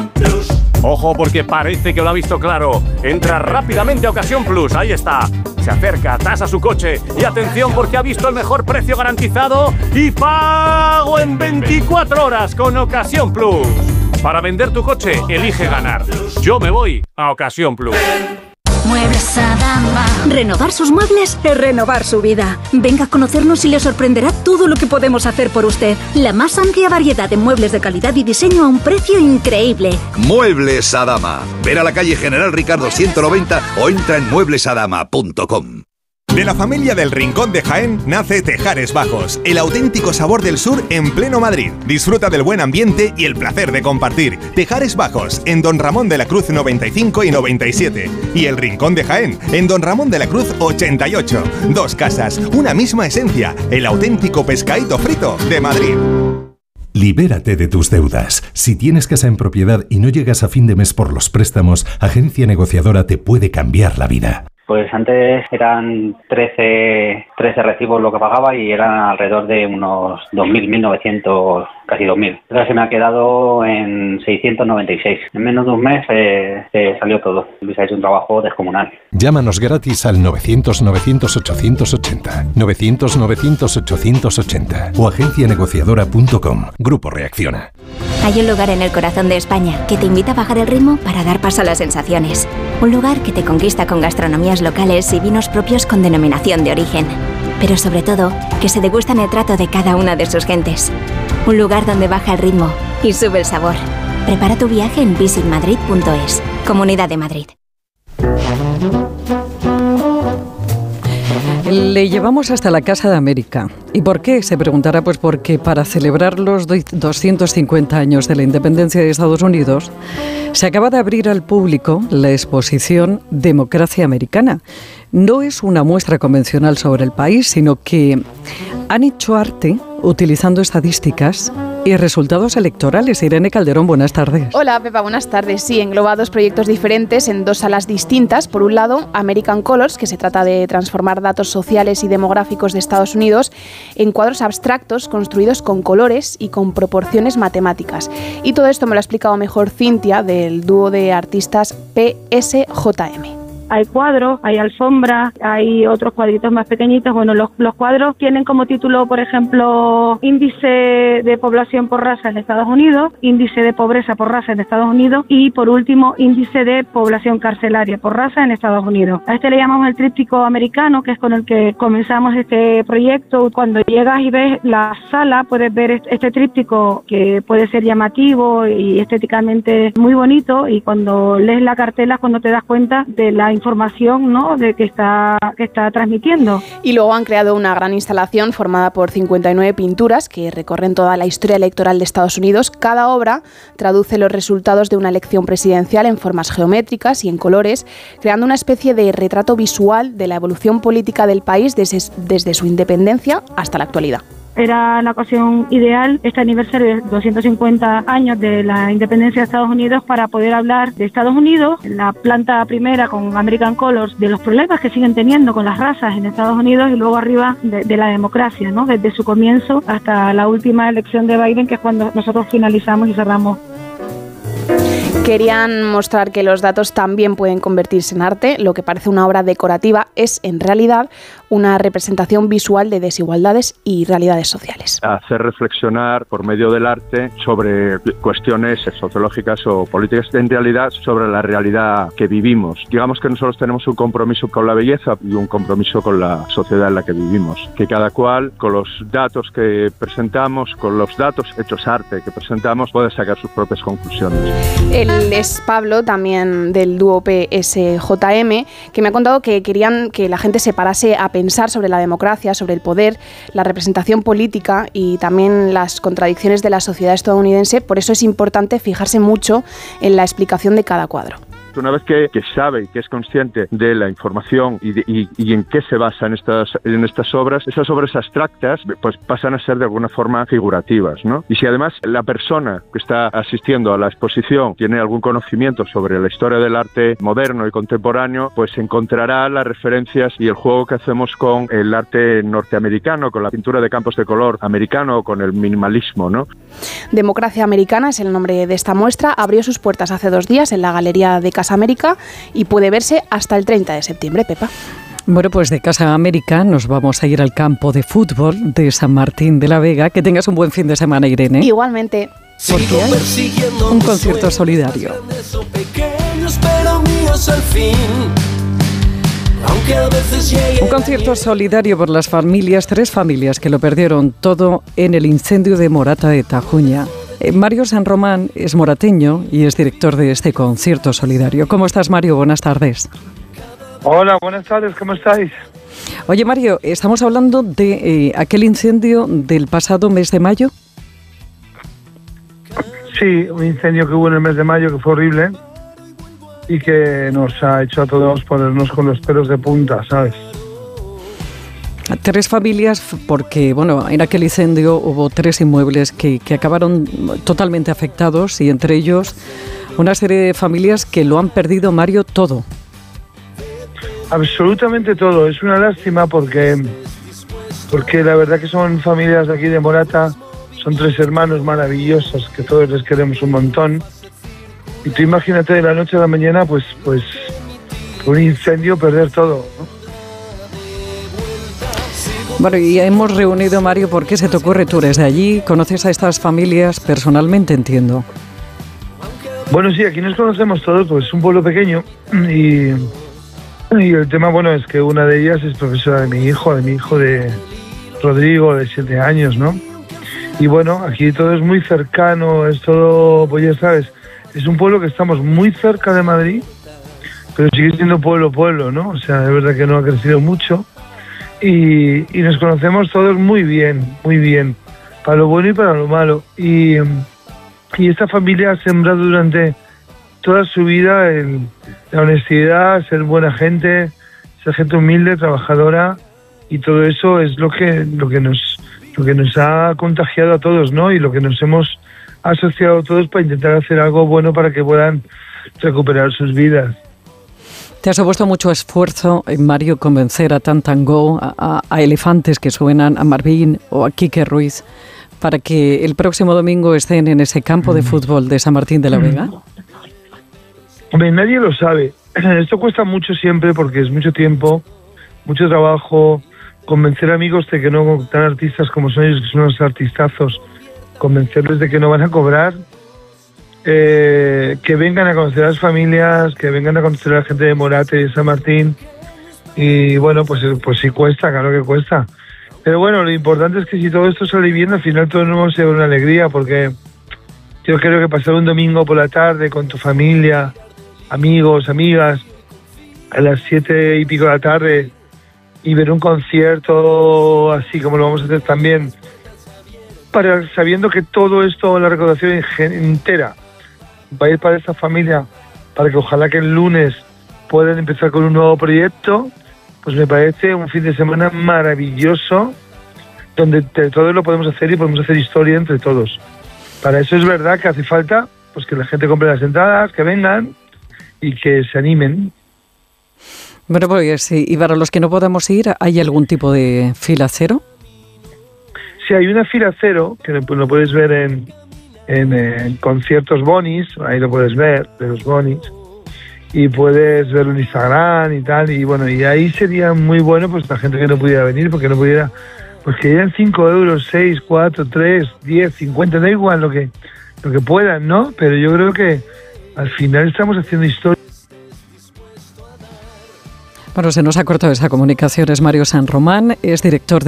Ojo, porque parece que lo ha visto claro. Entra rápidamente a Ocasión Plus, ahí está. Se acerca, tasa su coche y atención porque ha visto el mejor precio garantizado y pago en 24 horas con Ocasión Plus. Para vender tu coche, elige ganar. Yo me voy a Ocasión Plus. Muebles Adama. Renovar sus muebles es renovar su vida. Venga a conocernos y le sorprenderá todo lo que podemos hacer por usted. La más amplia variedad de muebles de calidad y diseño a un precio increíble. Muebles Adama. Ver a la calle General Ricardo 190 o entra en mueblesadama.com. De la familia del Rincón de Jaén nace Tejares Bajos, el auténtico sabor del sur en pleno Madrid. Disfruta del buen ambiente y el placer de compartir. Tejares Bajos, en Don Ramón de la Cruz 95 y 97. Y el Rincón de Jaén, en Don Ramón de la Cruz 88. Dos casas, una misma esencia, el auténtico pescadito frito de Madrid. Libérate de tus deudas. Si tienes casa en propiedad y no llegas a fin de mes por los préstamos, Agencia Negociadora te puede cambiar la vida. Pues antes eran 13 recibos lo que pagaba y eran alrededor de unos 2.000, 1.900, casi 2.000. Ahora se me ha quedado en 696. En menos de un mes salió todo. Luis ha hecho un trabajo descomunal. Llámanos gratis al 900-900-880, 900-900-880 o agencianegociadora.com. Grupo Reacciona. Hay un lugar en el corazón de España que te invita a bajar el ritmo para dar paso a las sensaciones. Un lugar que te conquista con gastronomías locales y vinos propios con denominación de origen. Pero sobre todo, que se degustan el trato de cada una de sus gentes. Un lugar donde baja el ritmo y sube el sabor. Prepara tu viaje en visitmadrid.es. Comunidad de Madrid. Le llevamos hasta la Casa de América. ¿Y por qué? Se preguntará, pues porque para celebrar los 250 años de la independencia de Estados Unidos, se acaba de abrir al público la exposición Democracia Americana. No es una muestra convencional sobre el país, sino que han hecho arte utilizando estadísticas y resultados electorales. Irene Calderón, buenas tardes. Hola, Pepa, buenas tardes. Sí, engloba dos proyectos diferentes en dos salas distintas. Por un lado, American Colors, que se trata de transformar datos sociales y demográficos de Estados Unidos en cuadros abstractos construidos con colores y con proporciones matemáticas. Y todo esto me lo ha explicado mejor Cintia, del dúo de artistas PSJM. Hay cuadros, hay alfombras, hay otros cuadritos más pequeñitos. Bueno, los cuadros tienen como título, por ejemplo, índice de población por raza en Estados Unidos, índice de pobreza por raza en Estados Unidos y, por último, índice de población carcelaria por raza en Estados Unidos. A este le llamamos el tríptico americano, que es con el que comenzamos este proyecto. Cuando llegas y ves la sala, puedes ver este tríptico que puede ser llamativo y estéticamente muy bonito, y cuando lees la cartela es cuando te das cuenta de la información, ¿no?, de que está transmitiendo. Y luego han creado una gran instalación formada por 59 pinturas que recorren toda la historia electoral de Estados Unidos. Cada obra traduce los resultados de una elección presidencial en formas geométricas y en colores, creando una especie de retrato visual de la evolución política del país desde su independencia hasta la actualidad. Era la ocasión ideal, este aniversario de 250 años de la independencia de Estados Unidos, para poder hablar de Estados Unidos, la planta primera con American Colors, de los problemas que siguen teniendo con las razas en Estados Unidos, y luego arriba de la democracia, ¿no?, desde su comienzo hasta la última elección de Biden, que es cuando nosotros finalizamos y cerramos. Querían mostrar que los datos también pueden convertirse en arte. Lo que parece una obra decorativa es, en realidad, una representación visual de desigualdades y realidades sociales. Hacer reflexionar por medio del arte sobre cuestiones sociológicas o políticas, en realidad sobre la realidad que vivimos. Digamos que nosotros tenemos un compromiso con la belleza y un compromiso con la sociedad en la que vivimos. Que cada cual, con los datos que presentamos, con los datos hechos arte que presentamos, puede sacar sus propias conclusiones. Él es Pablo, también del dúo PSJM, que me ha contado que querían que la gente se parase a pensar sobre la democracia, sobre el poder, la representación política y también las contradicciones de la sociedad estadounidense. Por eso es importante fijarse mucho en la explicación de cada cuadro. Una vez que sabe y que es consciente de la información y en qué se basan estas obras, esas obras abstractas pues pasan a ser de alguna forma figurativas, ¿no? Y si además la persona que está asistiendo a la exposición tiene algún conocimiento sobre la historia del arte moderno y contemporáneo, pues encontrará las referencias y el juego que hacemos con el arte norteamericano, con la pintura de campos de color americano, con el minimalismo, ¿no? Democracia Americana es el nombre de esta muestra. Abrió sus puertas hace 2 días en la Galería de Casa América y puede verse hasta el 30 de septiembre, Pepa. Bueno, pues de Casa América nos vamos a ir al campo de fútbol de San Martín de la Vega. Que tengas un buen fin de semana, Irene. Igualmente. Porque hay un concierto solidario. Un concierto solidario por las familias, 3 familias que lo perdieron todo en el incendio de Morata de Tajuña. Mario San Román es morateño y es director de este concierto solidario. ¿Cómo estás, Mario? Buenas tardes. Hola, buenas tardes, ¿cómo estáis? Oye, Mario, estamos hablando de aquel incendio del pasado mes de mayo. Sí, un incendio que hubo en el mes de mayo que fue horrible y que nos ha hecho a todos ponernos con los pelos de punta, ¿sabes? 3 familias, porque bueno, en aquel incendio hubo 3 inmuebles que acabaron totalmente afectados y entre ellos una serie de familias que lo han perdido, Mario, todo. Absolutamente todo. Es una lástima porque la verdad que son familias de aquí de Morata, son 3 hermanos maravillosos que todos les queremos un montón. Y tú imagínate de la noche a la mañana, pues un incendio, perder todo, ¿no? Bueno, y hemos reunido, Mario, ¿por qué se te ocurre? Tú eres de allí, conoces a estas familias personalmente, entiendo. Bueno, sí, aquí nos conocemos todos, pues es un pueblo pequeño y el tema, bueno, es que una de ellas es profesora de mi hijo de Rodrigo, de 7 años, ¿no? Y bueno, aquí todo es muy cercano, es todo, pues ya sabes, es un pueblo que estamos muy cerca de Madrid, pero sigue siendo pueblo, ¿no? O sea, de verdad que no ha crecido mucho. Y nos conocemos todos muy bien, para lo bueno y para lo malo. Y esta familia ha sembrado durante toda su vida la honestidad, ser buena gente, ser gente humilde, trabajadora, y todo eso es lo que nos ha contagiado a todos, ¿no? Y lo que nos hemos asociado todos para intentar hacer algo bueno para que puedan recuperar sus vidas. ¿Te ha supuesto mucho esfuerzo, Mario, convencer a Tantango, a Elefantes que suenan, a Marvín o a Quique Ruiz, para que el próximo domingo estén en ese campo de fútbol de San Martín de la Vega? Hombre, nadie lo sabe. Esto cuesta mucho siempre porque es mucho tiempo, mucho trabajo, convencer a amigos de que no, tan artistas como son ellos, que son unos artistazos, convencerles de que no van a cobrar, que vengan a conocer a las familias, que vengan a conocer a la gente de Morata y de San Martín. Y bueno, pues sí cuesta, claro que cuesta. Pero bueno, lo importante es que si todo esto sale bien, al final todo nos va a ser una alegría, porque yo creo que pasar un domingo por la tarde con tu familia, amigos, amigas, a las 7 y pico de la tarde, y ver un concierto así como lo vamos a hacer también, sabiendo que todo esto, la recaudación entera, va a ir para esta familia, para que ojalá que el lunes puedan empezar con un nuevo proyecto, pues me parece un fin de semana maravilloso, donde entre todos lo podemos hacer y podemos hacer historia entre todos. Para eso es verdad que hace falta pues que la gente compre las entradas, que vengan y que se animen. Bueno, pues sí, y para los que no podamos ir, ¿hay algún tipo de fila cero? Sí, hay una fila cero, que lo puedes ver en conciertos Bonis, ahí lo puedes ver, de los Bonis, y puedes verlo en Instagram y tal, y bueno, y ahí sería muy bueno pues la gente que no pudiera venir, porque no pudiera, pues que dieran 5 euros, 6, 4, 3, 10, 50, da igual lo que puedan, ¿no? Pero yo creo que al final estamos haciendo historia. Bueno, se nos ha cortado esa comunicación. Es Mario San Román, es director de